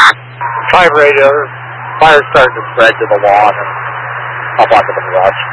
5 radio. Fire's starting to spread to the lawn and up onto the garage.